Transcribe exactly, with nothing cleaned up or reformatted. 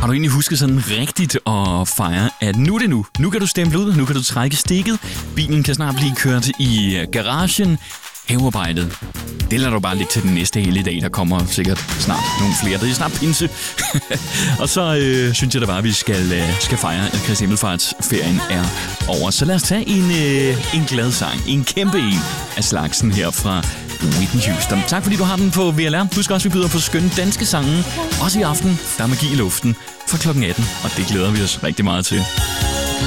du egentlig husket sådan rigtigt at fejre, at nu er det nu. Nu kan du stemple ud, nu kan du trække stikket. Bilen kan snart blive kørt i garagen. Havearbejdet, det lader du bare ligge til den næste hele dag. Der kommer sikkert snart nogle flere. Det er snart pinse. Og så øh, synes jeg da bare, at vi skal, øh, skal fejre, at Kristi Himmelfartsferien er over. Så lad os tage en, øh, en glad sang. En kæmpe en af slagsen her fra Whitney Houston. Tak fordi du har den på V L R. Husk også, at vi byder på skønne danske sange. Også i aften, der er magi i luften fra klokken atten. Og det glæder vi os rigtig meget til.